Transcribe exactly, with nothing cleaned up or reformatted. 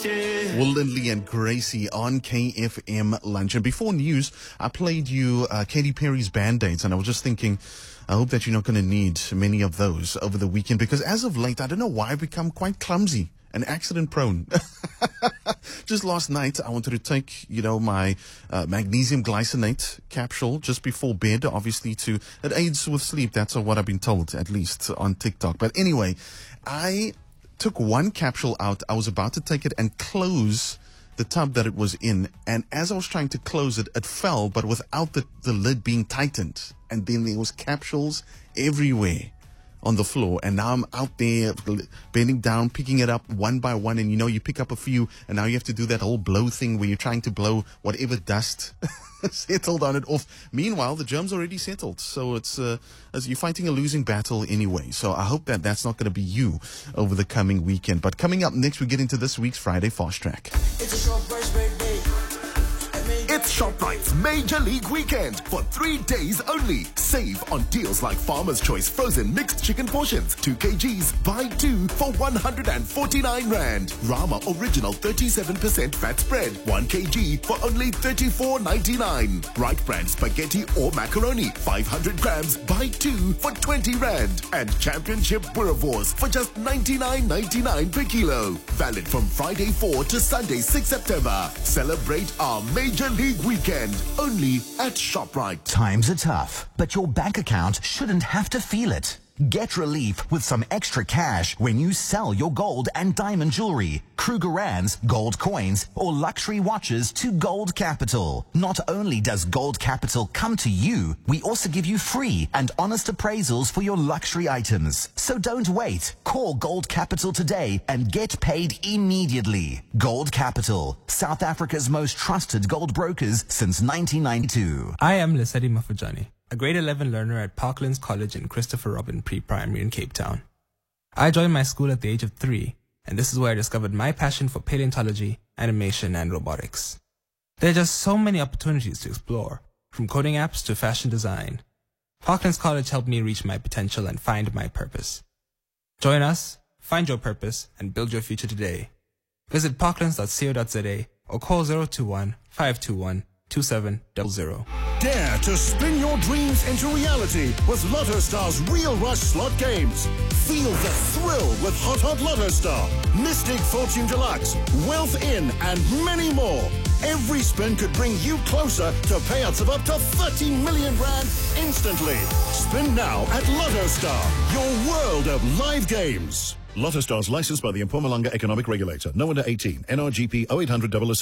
Will Lindley and Gracie on K F M Lunch. And before news, I played you uh, Katy Perry's Band-Aids, and I was just thinking, I hope that you're not going to need many of those over the weekend, because as of late, I don't know why I've become quite clumsy and accident prone. Just last night, I wanted to take, you know, my uh, magnesium glycinate capsule just before bed, obviously to, it aids with sleep. That's what I've been told, at least on TikTok. But anyway, I took one capsule out. I was about to take it and close the tub that it was in. And as I was trying to close it, it fell, but without the, the lid being tightened. And then there was capsules everywhere on the floor, and now I'm out there bending down, picking it up one by one, and you know, you pick up a few, and now you have to do that whole blow thing where you're trying to blow whatever dust settled on it off. Meanwhile, the germs already settled, so it's uh, as you're fighting a losing battle anyway. So I hope that that's not going to be you over the coming weekend. But coming up next, we get into this week's Friday Fast Track. It's a short price birthday. It's ShopRite's Major League Weekend for three days only. Save on deals like Farmer's Choice frozen mixed chicken portions, two kilograms, buy two for one hundred forty-nine rand. Rama Original thirty-seven percent fat spread, one kilogram for only thirty-four ninety-nine. Bright Brand spaghetti or macaroni, five hundred grams, buy two for twenty rand. And Championship Boerewors for just ninety-nine ninety-nine per kilo. Valid from Friday fourth to Sunday sixth September. Celebrate our Major League Weekend only at ShopRite. Times are tough, but your bank account shouldn't have to feel it. Get relief with some extra cash when you sell your gold and diamond jewelry, Krugerrands, gold coins, or luxury watches to Gold Capital. Not only does Gold Capital come to you, we also give you free and honest appraisals for your luxury items. So don't wait. Call Gold Capital today and get paid immediately. Gold Capital, South Africa's most trusted gold brokers since nineteen ninety-two. I am Lesedi Mafujani, a grade eleven learner at Parklands College in Christopher Robin Pre-Primary in Cape Town. I joined my school at the age of three, and this is where I discovered my passion for paleontology, animation, and robotics. There are just so many opportunities to explore, from coding apps to fashion design. Parklands College helped me reach my potential and find my purpose. Join us, find your purpose, and build your future today. Visit parklands dot co dot za or call zero two one, five two one, two seven zero zero. Dare to spin your dreams into reality with Lotto Star's Real Rush slot games. Feel the thrill with Hot Hot Lotto Star, Mystic Fortune Deluxe, Wealth In, and many more. Every spin could bring you closer to payouts of up to thirty million rand instantly. Spin now at Lotto Star, your world of live games. Lotto Stars licensed by the Mpumalanga Economic Regulator. No under eighteen. N R G P oh eight hundred double oh six.